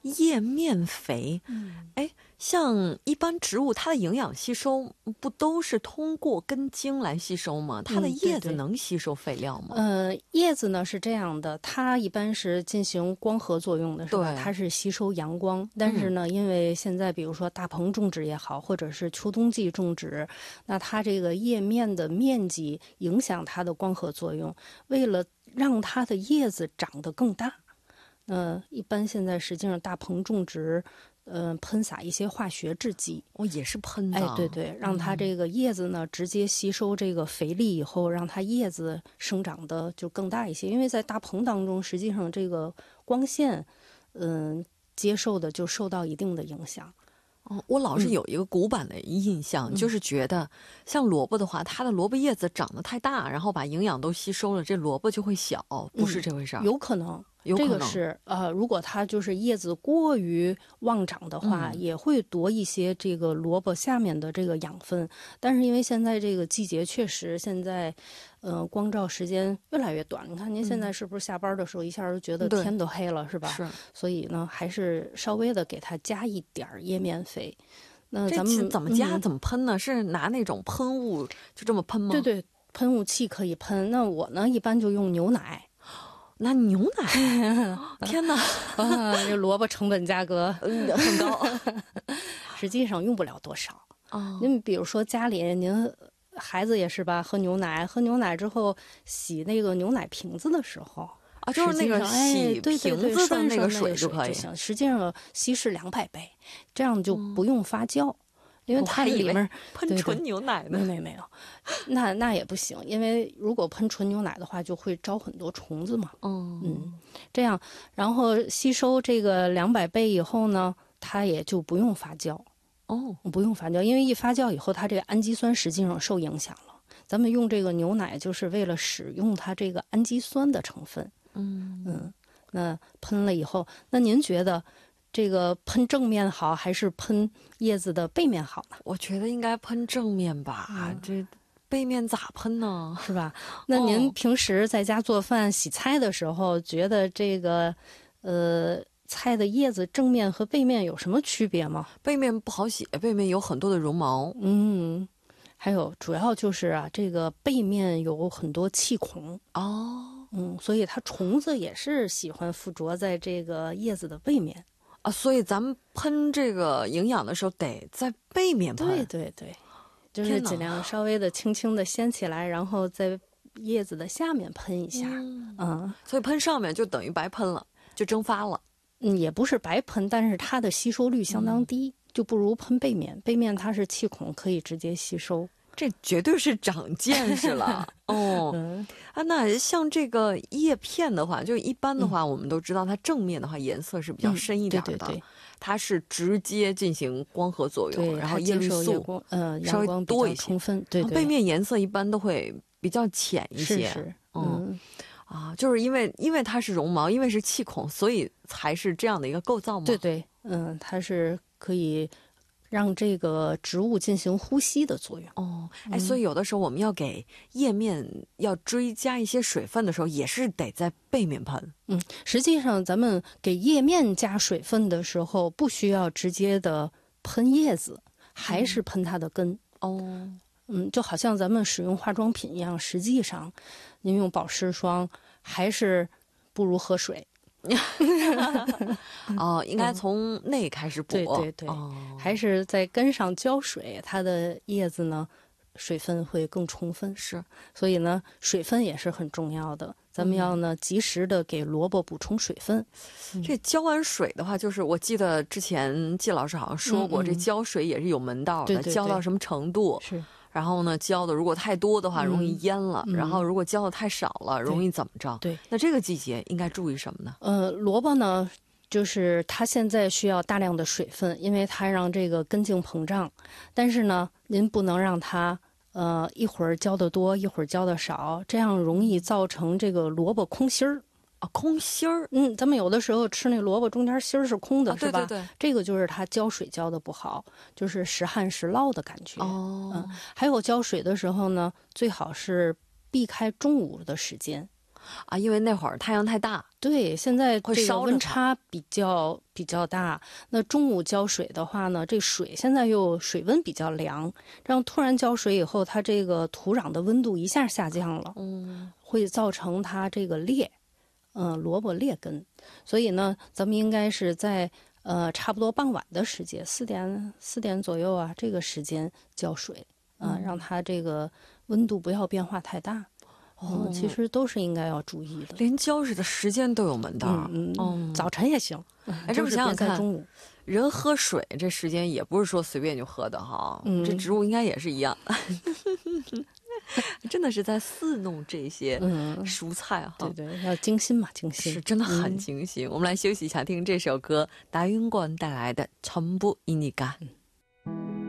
叶面肥，哎，像一般植物它的营养吸收不都是通过根茎来吸收吗？它的叶子能吸收肥料吗？ 叶子呢是这样的，它一般是进行光合作用的，是吧？它是吸收阳光，但是呢，因为现在比如说大棚种植也好，或者是秋冬季种植，那它这个叶面的面积影响它的光合作用，为了让它的叶子长得更大，一般现在实际上大棚种植，喷洒一些化学制剂， 也是喷的， 哎，对对，让它这个叶子呢直接吸收这个肥力以后，让它叶子生长的就更大一些。因为在大棚当中，实际上这个光线，接受的就受到一定的影响。 我老是有一个古板的印象，就是觉得像萝卜的话，它的萝卜叶子长得太大，然后把营养都吸收了，这萝卜就会小，不是这回事儿？ 有可能。这个是如果它就是叶子过于旺长的话，也会夺一些这个萝卜下面的这个养分。但是因为现在这个季节确实现在，光照时间越来越短。你看您现在是不是下班的时候一下就觉得天都黑了，是吧？ 是。 所以呢，还是稍微的给它加一点叶面肥。那咱这们怎么加、怎么喷呢？是拿那种喷雾就这么喷吗？ 对对，喷雾器可以喷。那我呢，一般就用牛奶。 那牛奶，天哪！ 这萝卜成本价格很高， 实际上用不了多少。您比如说家里您孩子也是吧，喝牛奶之后洗那个牛奶瓶子的时候就是那个洗瓶子的那个水就可以。 实际上稀释200倍，这样就不用发酵。因为它里面喷纯牛奶呢， 没有，那也不行，因为如果喷纯牛奶的话，就会招很多虫子嘛。这样，然后吸收这个200倍以后呢，它也就不用发酵。不用发酵，因为一发酵以后，它这个氨基酸实际上受影响了。咱们用这个牛奶就是为了使用它这个氨基酸的成分。那喷了以后，那您觉得？这个喷正面好还是喷叶子的背面好呢？ 我觉得应该喷正面吧，这背面咋喷呢？ 是吧？那您平时在家做饭、洗菜的时候，觉得这个菜的叶子正面和背面有什么区别吗？ 背面不好洗，背面有很多的绒毛。 还有主要就是这个背面有很多气孔。所以它虫子也是喜欢附着在这个叶子的背面。 所以咱们喷这个营养的时候得在背面喷。 对，就是尽量稍微的轻轻的掀起来，然后在叶子的下面喷一下。 所以喷上面就等于白喷了，就蒸发了。 也不是白喷，但是它的吸收率相当低，就不如喷背面。背面它是气孔，可以直接吸收。 这绝对是长见识了。那像这个叶片的话，就一般的话，我们都知道它正面的话颜色是比较深一点的， 对， 它是直接进行光合作用，然后叶绿素稍微多一些， 充分。对， 背面颜色一般都会比较浅一些。就是因为它是绒毛，因为是气孔，所以才是这样的一个构造吗？ 对，它是可以让这个植物进行呼吸的作用。 所以有的时候我们要给叶面要追加一些水分的时候，也是得在背面喷。 实际上咱们给叶面加水分的时候，不需要直接的喷叶子，还是喷它的根。就好像咱们使用化妆品一样，实际上您用保湿霜还是不如喝水。 应该从内开始补。 对，还是在根上浇水，它的叶子呢水分会更充分。 是， 所以呢水分也是很重要的，咱们要呢及时的给萝卜补充水分。 这浇完水的话，就是我记得之前季老师好像说过，这浇水也是有门道的，浇到什么程度是。 然后呢，浇的如果太多的话，容易淹了；然后如果浇的太少了，容易怎么着？ 对， 那这个季节应该注意什么呢？ 萝卜呢，就是它现在需要大量的水分，因为它让这个根茎膨胀。但是呢，您不能让它一会儿浇的多，一会儿浇的少，这样容易造成这个萝卜空心儿。 空心儿。 咱们有的时候吃那萝卜中间心儿是空的，是吧？ 对， 这个就是它浇水浇的不好，就是时旱时涝的感觉。还有浇水的时候呢，最好是避开中午的时间。 啊，因为那会儿太阳太大。 对，现在这个温会烧着它差比较大。那中午浇水的话呢，这水现在又水温比较凉，这样突然浇水以后，它这个土壤的温度一下下降了，会造成它这个裂，萝卜裂根。所以呢，咱们应该是在差不多傍晚的时间，4点左右啊，这个时间浇水，让它这个温度不要变化太大。其实都是应该要注意的， 连浇水的时间都有门道。 早晨也行。 哎，这么想想看， 中午人喝水这时间也不是说随便就喝的哈，这植物应该也是一样。真的是在侍弄这些蔬菜哈。 对对，要精心嘛，精心是真的很精心。我们来休息一下，听这首歌，达云冠带来的《전부이니까》。